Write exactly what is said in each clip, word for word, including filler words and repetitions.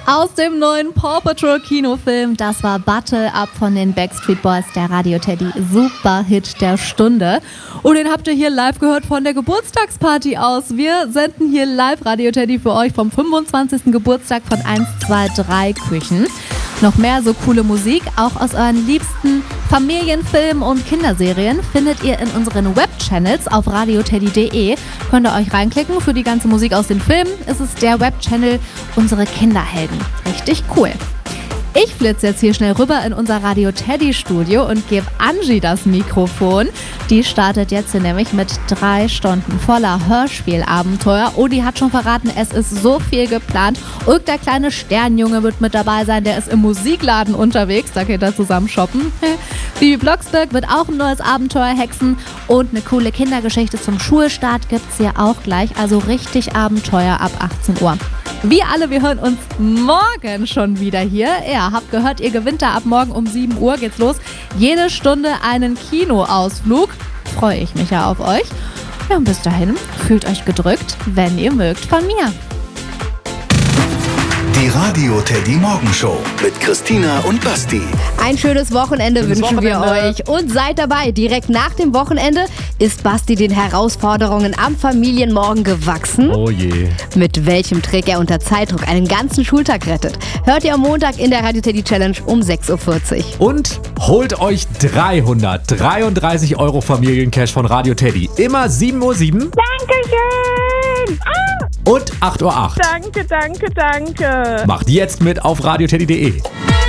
Aus dem neuen Paw Patrol Kinofilm, das war Battle Up von den Backstreet Boys, der Radio Teddy Superhit der Stunde. Und den habt ihr hier live gehört von der Geburtstagsparty aus. Wir senden hier live Radio Teddy für euch vom fünfundzwanzigsten Geburtstag von eins zwei drei Küchen. Noch mehr so coole Musik, auch aus euren liebsten Familienfilmen und Kinderserien, findet ihr in unseren Webchannels auf radioteddy punkt de. Könnt ihr euch reinklicken. Für die ganze Musik aus den Filmen ist es der Webchannel Unsere Kinderhelden. Richtig cool. Ich flitze jetzt hier schnell rüber in unser Radio Teddy Studio und gebe Angie das Mikrofon. Die startet jetzt hier nämlich mit drei Stunden voller Hörspielabenteuer. Oh, die hat schon verraten, es ist so viel geplant. Und der kleine Sternjunge wird mit dabei sein, der ist im Musikladen unterwegs. Da geht er zusammen shoppen. Bibi Blocksberg wird auch ein neues Abenteuer hexen. Und eine coole Kindergeschichte zum Schulstart gibt's hier auch gleich. Also richtig Abenteuer ab achtzehn Uhr. Wir alle, wir hören uns morgen schon wieder hier. Ja, habt gehört, ihr gewinnt da ab morgen um sieben Uhr geht's los. Jede Stunde einen Kinoausflug. Freue ich mich ja auf euch. Ja, und bis dahin, fühlt euch gedrückt, wenn ihr mögt, von mir. Die Radio Teddy Morgenshow mit Christina und Basti. Ein schönes Wochenende Schönes wünschen Wochenende. wir euch und seid dabei. Direkt nach dem Wochenende ist Basti den Herausforderungen am Familienmorgen gewachsen. Oh je. Mit welchem Trick er unter Zeitdruck einen ganzen Schultag rettet, hört ihr am Montag in der Radio Teddy Challenge um sechs Uhr vierzig. Und holt euch dreihundertdreiunddreißig Euro Familiencash von Radio Teddy. Immer sieben Uhr sieben. Dankeschön! Ah, Und acht Uhr acht. danke, danke, danke. Macht jetzt mit auf radioteddy punkt de.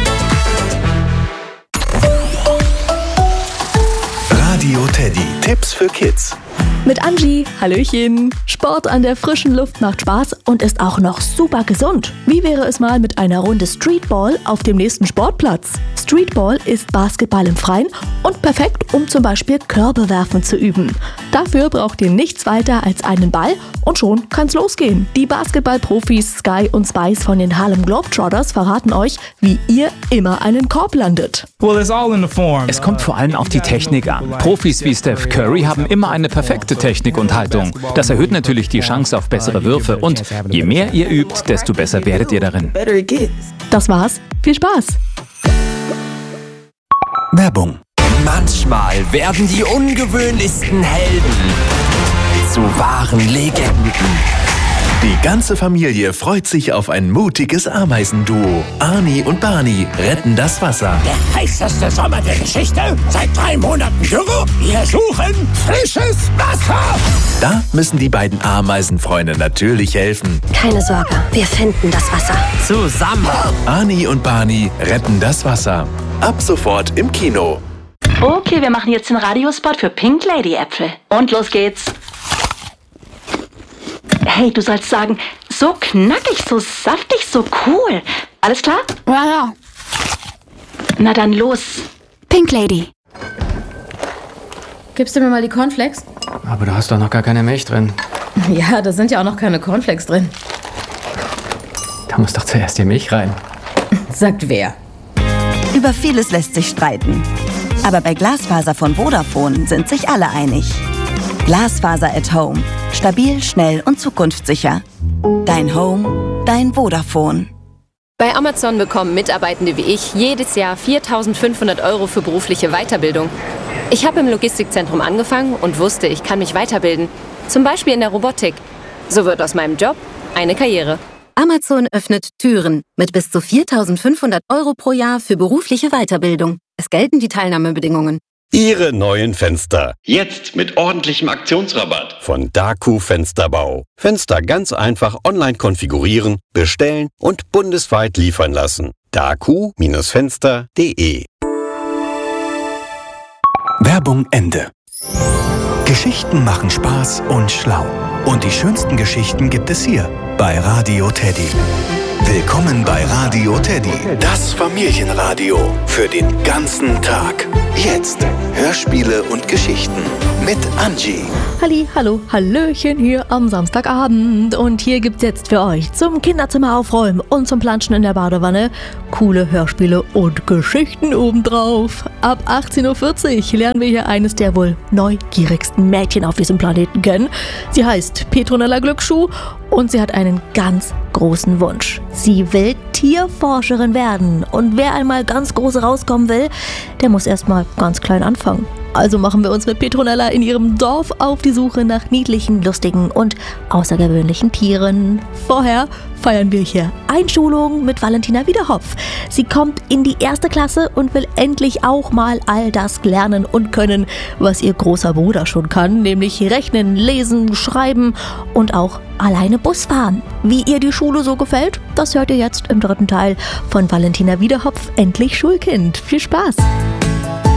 Radio Teddy. Tipps für Kids. Mit Angie, Hallöchen. Sport an der frischen Luft macht Spaß und ist auch noch super gesund. Wie wäre es mal mit einer Runde Streetball auf dem nächsten Sportplatz? Streetball ist Basketball im Freien und perfekt, um zum Beispiel Körbe werfen zu üben. Dafür braucht ihr nichts weiter als einen Ball und schon kann's losgehen. Die Basketballprofis Sky und Spice von den Harlem Globetrotters verraten euch, wie ihr immer einen Korb landet. Es kommt vor allem auf die Technik an. Profis wie Steph Curry haben immer eine perfekte Technik und Haltung. Das erhöht natürlich die Chance auf bessere Würfe und je mehr ihr übt, desto besser werdet ihr darin. Das war's. Viel Spaß! Werbung. Manchmal werden die ungewöhnlichsten Helden zu wahren Legenden. Die ganze Familie freut sich auf ein mutiges Ameisenduo. Arnie und Barney retten das Wasser. Der heißeste Sommer der Geschichte, seit drei Monaten Dürre. Wir suchen frisches Wasser. Da müssen die beiden Ameisenfreunde natürlich helfen. Keine Sorge, wir finden das Wasser. Zusammen. Arnie und Barney retten das Wasser. Ab sofort im Kino. Okay, wir machen jetzt den Radiospot für Pink Lady Äpfel. Und los geht's. Hey, du sollst sagen, so knackig, so saftig, so cool. Alles klar? Ja, ja. Na dann los. Pink Lady. Gibst du mir mal die Cornflakes? Aber da hast doch noch gar keine Milch drin. Ja, da sind ja auch noch keine Cornflakes drin. Da muss doch zuerst die Milch rein. Sagt wer? Über vieles lässt sich streiten. Aber bei Glasfaser von Vodafone sind sich alle einig. Glasfaser at Home. Stabil, schnell und zukunftssicher. Dein Home, dein Vodafone. Bei Amazon bekommen Mitarbeitende wie ich jedes Jahr viertausendfünfhundert Euro für berufliche Weiterbildung. Ich habe im Logistikzentrum angefangen und wusste, ich kann mich weiterbilden. Zum Beispiel in der Robotik. So wird aus meinem Job eine Karriere. Amazon öffnet Türen mit bis zu viertausendfünfhundert Euro pro Jahr für berufliche Weiterbildung. Es gelten die Teilnahmebedingungen. Ihre neuen Fenster. Jetzt mit ordentlichem Aktionsrabatt. Von Daku Fensterbau. Fenster ganz einfach online konfigurieren, bestellen und bundesweit liefern lassen. daku Fenster punkt de. Werbung Ende. Geschichten machen Spaß und schlau. Und die schönsten Geschichten gibt es hier bei Radio Teddy. Willkommen bei Radio Teddy, das Familienradio für den ganzen Tag. Jetzt Hörspiele und Geschichten mit Angie. Halli, hallo, hallöchen hier am Samstagabend. Und hier gibt's jetzt für euch zum Kinderzimmer aufräumen und zum Planschen in der Badewanne coole Hörspiele und Geschichten obendrauf. Ab achtzehn Uhr vierzig lernen wir hier eines der wohl neugierigsten Mädchen auf diesem Planeten kennen. Sie heißt Petronella Glücksschuh und sie hat einen ganz großen Wunsch. Sie will Tierforscherin werden. Und wer einmal ganz groß rauskommen will, der muss erstmal ganz klein anfangen. Also machen wir uns mit Petronella in ihrem Dorf auf die Suche nach niedlichen, lustigen und außergewöhnlichen Tieren. Vorher feiern wir hier Einschulung mit Valentina Wiederhopf. Sie kommt in die erste Klasse und will endlich auch mal all das lernen und können, was ihr großer Bruder schon kann, nämlich rechnen, lesen, schreiben und auch alleine Bus fahren. Wie ihr die Schule so gefällt, das hört ihr jetzt im dritten Teil von Valentina Wiederhopf, endlich Schulkind. Viel Spaß!